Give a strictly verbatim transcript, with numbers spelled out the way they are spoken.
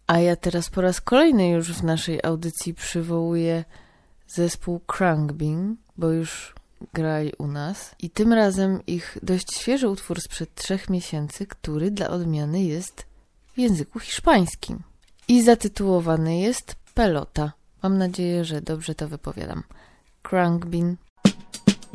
A ja teraz po raz kolejny już w naszej audycji przywołuję zespół Khruangbin, bo już grali u nas. I tym razem ich dość świeży utwór sprzed trzech miesięcy, który dla odmiany jest w języku hiszpańskim. I zatytułowany jest Pelota. Mam nadzieję, że dobrze to wypowiadam. Khruangbin,